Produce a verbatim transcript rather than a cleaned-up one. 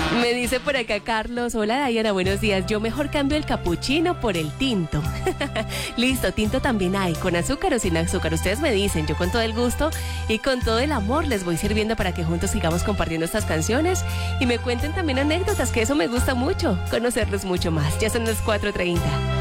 Me dice por acá Carlos, hola Diana, buenos días, yo mejor cambio el capuchino por el tinto. Listo, tinto también hay, con azúcar o sin azúcar, ustedes me dicen, yo con todo el gusto y con todo el amor les voy sirviendo para que juntos sigamos compartiendo estas canciones y me cuenten también anécdotas, que eso me gusta mucho, conocerlos mucho más. Ya son las cuatro treinta.